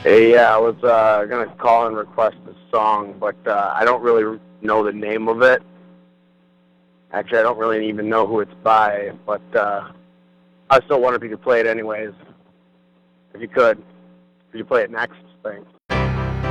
Hey, yeah, I was gonna call and request a song, but I don't really know the name of it. Actually, I don't really even know who it's by, but I still wonder if you could play it anyways. If you could play it next, thanks.